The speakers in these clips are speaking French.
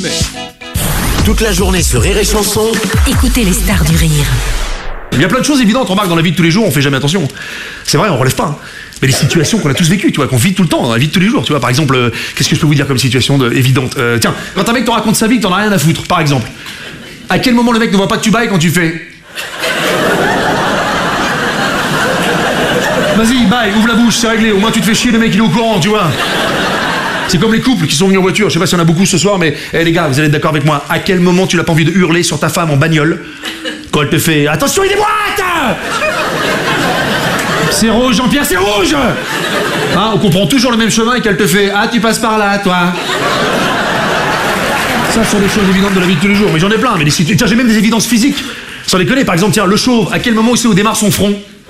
jamais. Toute la journée sur Rire et Chanson. Écoutez les stars du rire. Il y a plein de choses évidentes, on remarque dans la vie de tous les jours, on fait jamais attention. C'est vrai, on relève pas. Mais les situations qu'on a tous vécues, tu vois, qu'on vit tout le temps, dans la vie de tous les jours, tu vois. Par exemple, qu'est-ce que je peux vous dire comme situation évidente tiens, quand un mec te raconte sa vie que t'en as rien à foutre, par exemple. À quel moment le mec ne voit pas que tu bailles quand tu fais vas-y, baille, ouvre la bouche, c'est réglé, au moins tu te fais chier, le mec il est au courant, tu vois. C'est comme les couples qui sont venus en voiture, je sais pas s'il y en a beaucoup ce soir, mais les gars, vous allez être d'accord avec moi. À quel moment tu n'as pas envie de hurler sur ta femme en bagnole quand elle te fait attention, il est boîte. C'est rouge, Jean-Pierre, c'est rouge. Hein, on comprend toujours le même chemin et qu'elle te fait ah, tu passes par là, toi. Ça, ce sont des choses évidentes de la vie de tous les jours, mais j'en ai plein. Mais tiens, j'ai même des évidences physiques. Sans déconner, par exemple, tiens, le chauve, à quel moment il sait où démarre son front?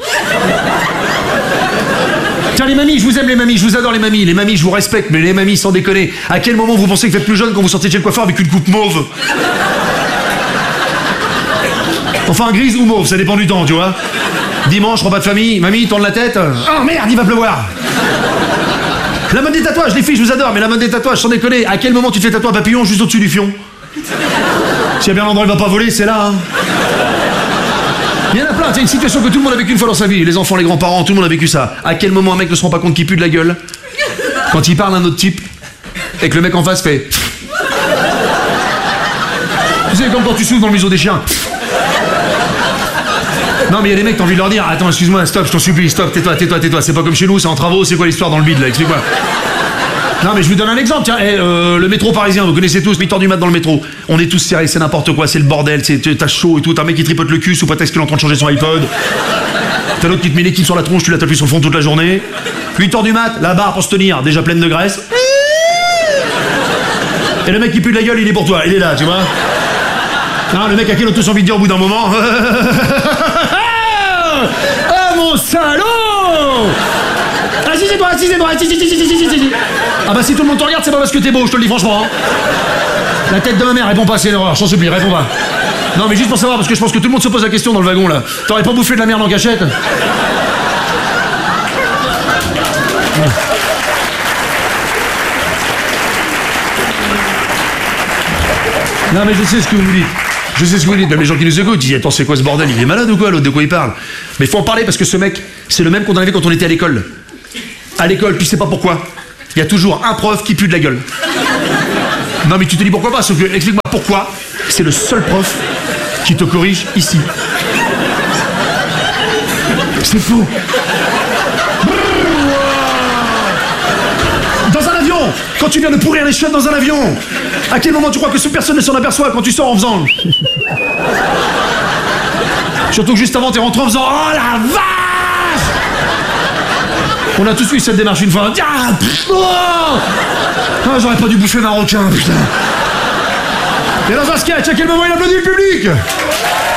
Tiens, les mamies, je vous aime les mamies, je vous adore les mamies, je vous respecte, mais les mamies, sans déconner, à quel moment vous pensez que vous êtes plus jeune quand vous sortez de chez le coiffeur avec une coupe mauve? Enfin, grise ou mauve, ça dépend du temps, tu vois. Dimanche, repas de famille, mamie, tourne la tête. Oh merde, il va pleuvoir. La mode des tatouages, les filles, je vous adore, mais la mode des tatouages, sans déconner, à quel moment tu te fais tatouer un papillon juste au-dessus du fion? S'il y a bien un endroit où il va pas voler, c'est là, hein. Il y en a plein, c'est une situation que tout le monde a vécu une fois dans sa vie. Les enfants, les grands-parents, tout le monde a vécu ça. À quel moment un mec ne se rend pas compte qu'il pue de la gueule quand il parle à un autre type et que le mec en face fait... Tu sais, comme quand tu souffles dans le museau des chiens. Non mais il y a des mecs, t'as envie de leur dire attends, excuse-moi, stop, je t'en supplie, stop, tais-toi. C'est pas comme chez nous, c'est en travaux, c'est quoi l'histoire dans le bide là, explique-moi. Non mais je vous donne un exemple, tiens, le métro parisien, vous connaissez tous, 8h du mat dans le métro. On est tous serrés, c'est n'importe quoi, c'est le bordel, t'as chaud et tout, t'as un mec qui tripote le cul sous prétexte qu'il est en train de changer son iPod. T'as l'autre qui te met l'équipe sur la tronche, tu l'as tapé sur le fond toute la journée. 8h du mat, la barre pour se tenir, déjà pleine de graisse. Et le mec qui pue de la gueule, il est pour toi, il est là, tu vois. Non, le mec à qui on a tous envie de dire au bout d'un moment... Ah mon salaud! Assisez-toi. Ah bah si tout le monde te regarde, c'est pas parce que t'es beau, je te le dis franchement. Hein. La tête de ma mère, réponds pas, c'est une erreur, je t'en supplie, réponds pas. Non mais juste pour savoir, parce que je pense que tout le monde se pose la question dans le wagon là. T'aurais pas bouffé de la merde en cachette? Non mais je sais ce que vous me dites. Même les gens qui nous écoutent, ils disent attends, c'est quoi ce bordel? Il est malade ou quoi l'autre? De quoi il parle? Mais faut en parler parce que ce mec, c'est le même qu'on avait quand on était à l'école. À l'école, tu sais pas pourquoi. Il y a toujours un prof qui pue de la gueule. Non mais tu te dis pourquoi pas, sauf que explique-moi pourquoi c'est le seul prof qui te corrige ici. C'est faux. Dans un avion, quand tu viens de pourrir les chiottes dans un avion, à quel moment tu crois que cette personne ne s'en aperçoit quand tu sors en faisant... Surtout que juste avant t'es rentré en faisant oh la vache! On a tous eu cette démarche une fois. Ah, j'aurais pas dû bouffer marocain, putain. Et dans un sketch, à quel moment il applaudit le public?